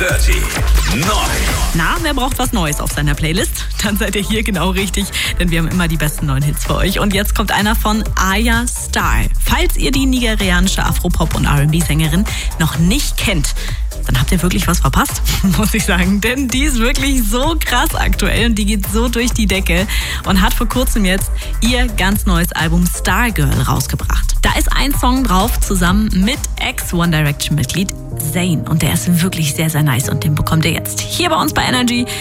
Dirty Neu. Na, wer braucht was Neues auf seiner Playlist? Dann seid ihr hier genau richtig, denn wir haben immer die besten neuen Hits für euch. Und jetzt kommt einer von Aya Star. Falls ihr die nigerianische Afropop- und R&B-Sängerin noch nicht kennt, dann habt ihr wirklich was verpasst, muss ich sagen. Denn die ist wirklich so krass aktuell und die geht so durch die Decke und hat vor kurzem jetzt ihr ganz neues Album Stargirl rausgebracht. Da ist ein Song drauf, zusammen mit Ex-One Direction-Mitglied Zayn. Und der ist wirklich sehr, sehr nice und den bekommt ihr jetzt hier bei uns bei Energy.